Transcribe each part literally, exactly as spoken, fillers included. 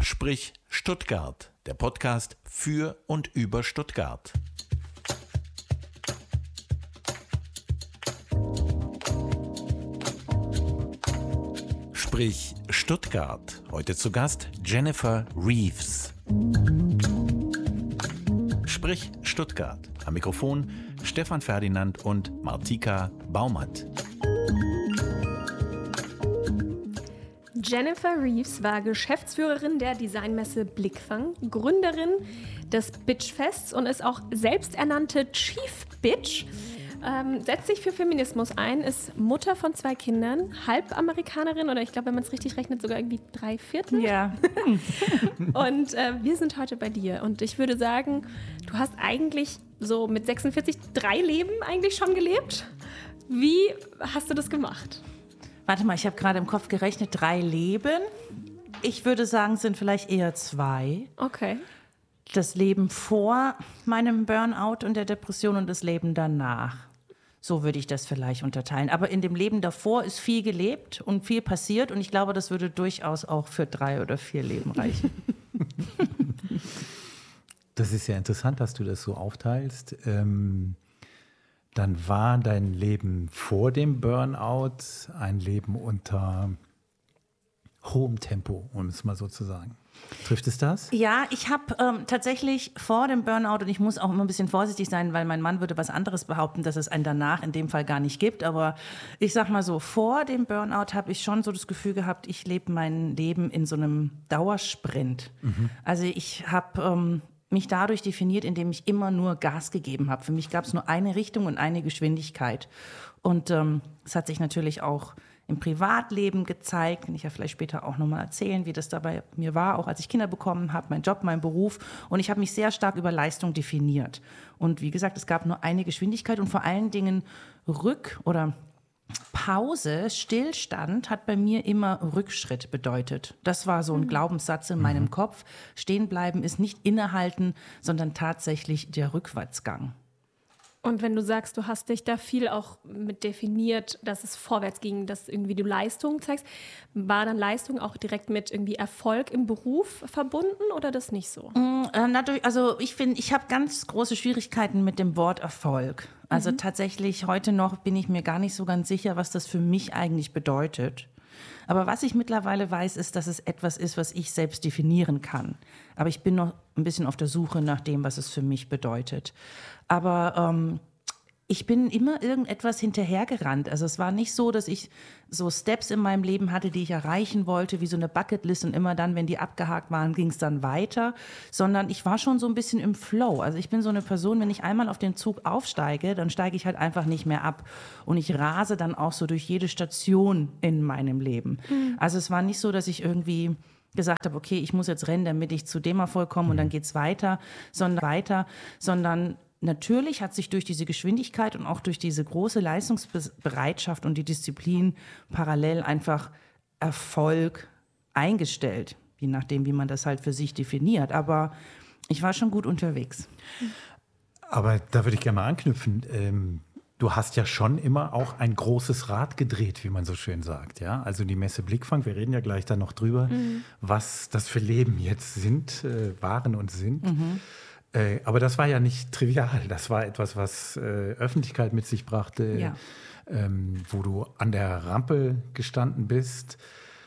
Sprich Stuttgart, der Podcast für und über Stuttgart. Sprich Stuttgart. Heute zu Gast Jennifer Reeves. Sprich Stuttgart. Am Mikrofon Stefan Ferdinand und Martika Baumert. Jennifer Reeves war Geschäftsführerin der Designmesse Blickfang, Gründerin des Bitchfests und ist auch selbsternannte Chief Bitch. Ähm, setzt sich für Feminismus ein, ist Mutter von zwei Kindern, Halbamerikanerin oder ich glaube, wenn man es richtig rechnet, sogar irgendwie drei Viertel. Ja. Und äh, wir sind heute bei dir und ich würde sagen, du hast eigentlich so mit sechsundvierzig drei Leben eigentlich schon gelebt. Wie hast du das gemacht? Warte mal, ich habe gerade im Kopf gerechnet, drei Leben. Ich würde sagen, es sind vielleicht eher zwei. Okay. Das Leben vor meinem Burnout und der Depression und das Leben danach. So würde ich das vielleicht unterteilen. Aber in dem Leben davor ist viel gelebt und viel passiert. Und ich glaube, das würde durchaus auch für drei oder vier Leben reichen. Das ist ja interessant, dass du das so aufteilst. Ähm, dann war dein Leben vor dem Burnout ein Leben unter hohem Tempo, um es mal so zu sagen. Trifft es das? Ja, ich habe ähm, tatsächlich vor dem Burnout, und ich muss auch immer ein bisschen vorsichtig sein, weil mein Mann würde was anderes behaupten, dass es ein danach in dem Fall gar nicht gibt. Aber ich sag mal so, vor dem Burnout habe ich schon so das Gefühl gehabt, ich lebe mein Leben in so einem Dauersprint. Mhm. Also ich habe ähm, mich dadurch definiert, indem ich immer nur Gas gegeben habe. Für mich gab es nur eine Richtung und eine Geschwindigkeit. Und ähm, es hat sich natürlich auch im Privatleben gezeigt. Kann ich ja vielleicht später auch nochmal erzählen, wie das da bei mir war, auch als ich Kinder bekommen habe, mein Job, mein Beruf. Und ich habe mich sehr stark über Leistung definiert. Und wie gesagt, es gab nur eine Geschwindigkeit und vor allen Dingen Rück- oder Pause, Stillstand hat bei mir immer Rückschritt bedeutet. Das war so ein mhm. Glaubenssatz in meinem mhm. Kopf. Stehen bleiben ist nicht innehalten, sondern tatsächlich der Rückwärtsgang. Und wenn du sagst, du hast dich da viel auch mit definiert, dass es vorwärts ging, dass irgendwie du Leistung zeigst, war dann Leistung auch direkt mit irgendwie Erfolg im Beruf verbunden oder das nicht so? Mm, äh, natürlich, also ich finde, ich habe ganz große Schwierigkeiten mit dem Wort Erfolg. Also mhm. tatsächlich heute noch bin ich mir gar nicht so ganz sicher, was das für mich eigentlich bedeutet. Aber was ich mittlerweile weiß, ist, dass es etwas ist, was ich selbst definieren kann. Aber ich bin noch ein bisschen auf der Suche nach dem, was es für mich bedeutet. Aber ähm, ich bin immer irgendetwas hinterhergerannt. Also es war nicht so, dass ich so Steps in meinem Leben hatte, die ich erreichen wollte, wie so eine Bucketlist und immer dann, wenn die abgehakt waren, ging es dann weiter, sondern ich war schon so ein bisschen im Flow. Also ich bin so eine Person, wenn ich einmal auf den Zug aufsteige, dann steige ich halt einfach nicht mehr ab und ich rase dann auch so durch jede Station in meinem Leben. Mhm. Also es war nicht so, dass ich irgendwie gesagt habe, okay, ich muss jetzt rennen, damit ich zu dem Erfolg komme und dann geht's weiter, sondern weiter, sondern natürlich hat sich durch diese Geschwindigkeit und auch durch diese große Leistungsbereitschaft und die Disziplin parallel einfach Erfolg eingestellt, je nachdem, wie man das halt für sich definiert. Aber ich war schon gut unterwegs. Aber da würde ich gerne mal anknüpfen. Ähm, du hast ja schon immer auch ein großes Rad gedreht, wie man so schön sagt. Ja? Also die Messe Blickfang, wir reden ja gleich dann noch drüber, mhm. was das für Leben jetzt sind, äh, waren und sind. Mhm. Äh, aber das war ja nicht trivial. Das war etwas, was äh, Öffentlichkeit mit sich brachte, ja. ähm, wo du an der Rampe gestanden bist.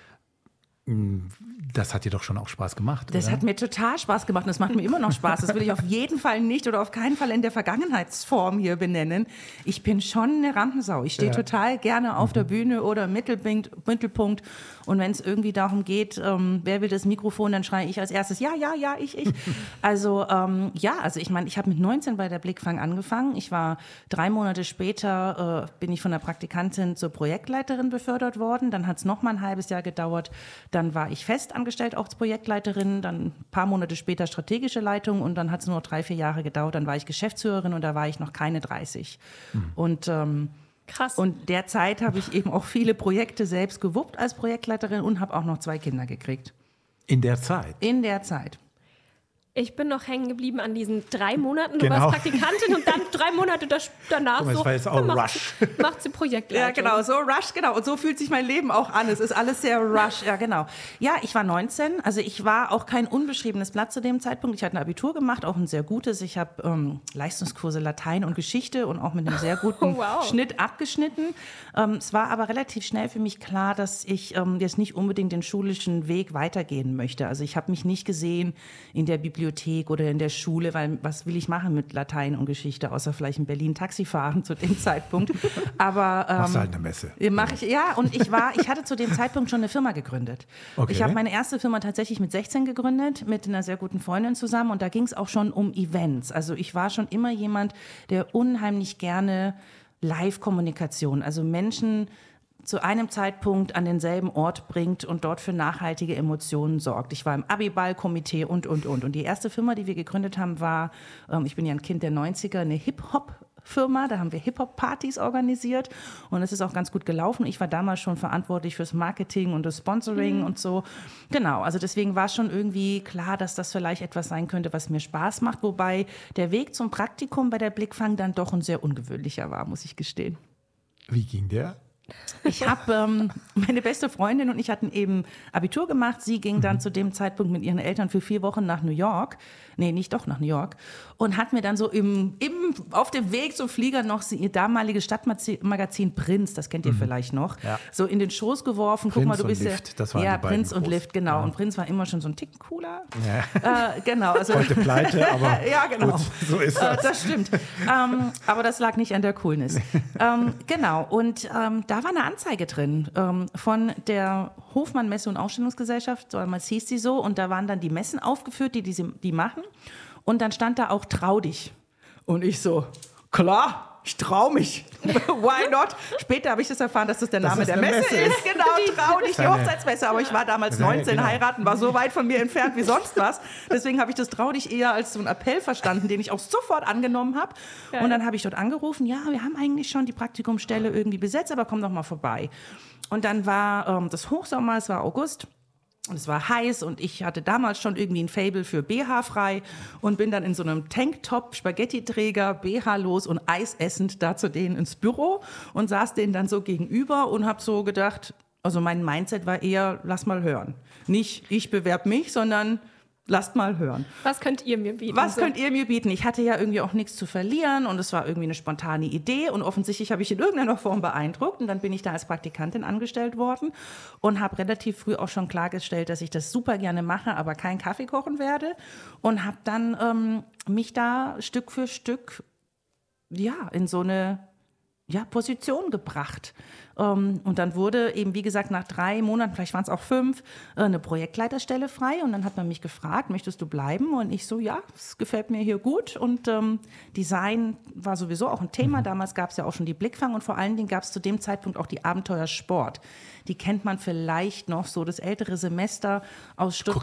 Das hat dir doch schon auch Spaß gemacht, Das oder? hat mir total Spaß gemacht und das macht mir immer noch Spaß. Das will ich auf jeden Fall nicht oder auf keinen Fall in der Vergangenheitsform hier benennen. Ich bin schon eine Rampensau. Ich stehe ja. total gerne auf mhm. der Bühne oder im Mittelpunkt. Mittelpunkt. Und wenn es irgendwie darum geht, ähm, wer will das Mikrofon, dann schreie ich als erstes, ja, ja, ja, ich, ich. Also ähm, ja, also ich meine, ich habe mit neunzehn bei der Blickfang angefangen. Ich war drei Monate später, äh, bin ich von der Praktikantin zur Projektleiterin befördert worden. Dann hat es noch mal ein halbes Jahr gedauert. Dann war ich fest angestellt als Projektleiterin, dann ein paar Monate später strategische Leitung und dann hat es nur drei, vier Jahre gedauert. Dann war ich Geschäftsführerin und da war ich noch keine dreißig. Mhm. Und ähm, krass. Und derzeit habe ich eben auch viele Projekte selbst gewuppt als Projektleiterin und habe auch noch zwei Kinder gekriegt. In der Zeit? In der Zeit. Ich bin noch hängen geblieben an diesen drei Monaten. Du Genau. warst Praktikantin und dann drei Monate das, danach Guck mal, das so, war jetzt auch macht, Rush. sie- macht sie Projektleitung. Ja, genau, so Rush, genau. Und so fühlt sich mein Leben auch an. Es ist alles sehr Rush, ja, genau. Ja, ich war neunzehn, also ich war auch kein unbeschriebenes Blatt zu dem Zeitpunkt. Ich hatte ein Abitur gemacht, auch ein sehr gutes. Ich habe ähm, Leistungskurse Latein und Geschichte und auch mit einem sehr guten Wow. Schnitt abgeschnitten. Ähm, es war aber relativ schnell für mich klar, dass ich ähm, jetzt nicht unbedingt den schulischen Weg weitergehen möchte. Also ich habe mich nicht gesehen in der Bibliothek oder in der Schule, weil was will ich machen mit Latein und Geschichte, außer vielleicht in Berlin Taxi fahren zu dem Zeitpunkt. Aber ähm, Machst du halt eine Messe. Mach ich, ja, und ich war, ich hatte zu dem Zeitpunkt schon eine Firma gegründet. Okay. Ich habe meine erste Firma tatsächlich mit sechzehn gegründet, mit einer sehr guten Freundin zusammen und da ging es auch schon um Events. Also ich war schon immer jemand, der unheimlich gerne Live-Kommunikation, also Menschen zu einem Zeitpunkt an denselben Ort bringt und dort für nachhaltige Emotionen sorgt. Ich war im Abiball-Komitee und, und, und. Und die erste Firma, die wir gegründet haben, war, ähm, ich bin ja ein Kind der neunziger, eine Hip-Hop-Firma. Da haben wir Hip-Hop-Partys organisiert und es ist auch ganz gut gelaufen. Ich war damals schon verantwortlich fürs Marketing und das Sponsoring mhm. und so. Genau, also deswegen war schon irgendwie klar, dass das vielleicht etwas sein könnte, was mir Spaß macht. Wobei der Weg zum Praktikum bei der Blickfang dann doch ein sehr ungewöhnlicher war, muss ich gestehen. Wie ging der? Ich habe, ähm, meine beste Freundin und ich hatten eben Abitur gemacht. Sie ging dann mhm. zu dem Zeitpunkt mit ihren Eltern für vier Wochen nach New York. Nee, nicht doch nach New York. Und hat mir dann so im, im, auf dem Weg zum Flieger noch sie, ihr damaliges Stadtmagazin Prinz, das kennt ihr mhm. vielleicht noch, ja. so in den Schoß geworfen. Guck Prinz mal, du und bist Lift, ja, das waren ja die beiden Prinz und groß. Lift, genau. Ja. Und Prinz war immer schon so ein Ticken cooler. Ja. Äh, genau. Also, heute pleite, aber ja, genau. gut, so ist das. Äh, das stimmt. ähm, aber das lag nicht an der Coolness. ähm, genau. Und ähm, da war eine Anzeige drin ähm, von der Hofmann Messe- und Ausstellungsgesellschaft, damals hieß sie so, und da waren dann die Messen aufgeführt, die die, die machen. Und dann stand da auch trau dich. Und ich so, klar, ich trau mich. Why not? Später habe ich das erfahren, dass das der Name das der eine Messe, Messe ist. Genau, trau dich, die Seine- Hochzeitsmesse. Aber ich war damals Seine- neunzehn, genau. heiraten war so weit von mir entfernt wie sonst was. Deswegen habe ich das trau dich eher als so einen Appell verstanden, den ich auch sofort angenommen habe. Geil. Und dann habe ich dort angerufen, ja, wir haben eigentlich schon die Praktikumsstelle irgendwie besetzt, aber komm doch mal vorbei. Und dann war ähm, das Hochsommer, es war August. Und es war heiß und ich hatte damals schon irgendwie ein Faible für B H frei und bin dann in so einem Tanktop, Spaghetti-Träger, B H los und Eis essend da zu denen ins Büro und saß denen dann so gegenüber und habe so gedacht, also mein Mindset war eher, lass mal hören. Nicht ich bewerb mich, sondern lasst mal hören. Was könnt ihr mir bieten? Was So. könnt ihr mir bieten? Ich hatte ja irgendwie auch nichts zu verlieren und es war irgendwie eine spontane Idee und offensichtlich habe ich in irgendeiner Form beeindruckt und dann bin ich da als Praktikantin angestellt worden und habe relativ früh auch schon klargestellt, dass ich das super gerne mache, aber keinen Kaffee kochen werde und habe dann ähm, mich da Stück für Stück ja, in so eine ja, Position gebracht. Ähm, und dann wurde eben, wie gesagt, nach drei Monaten, vielleicht waren es auch fünf, äh, eine Projektleiterstelle frei. Und dann hat man mich gefragt, möchtest du bleiben? Und ich so, ja, es gefällt mir hier gut. Und ähm, Design war sowieso auch ein Thema. Damals gab es ja auch schon die Blickfang. Und vor allen Dingen gab es zu dem Zeitpunkt auch die Abenteuer Sport. Die kennt man vielleicht noch so, das ältere Semester aus Stuttgart.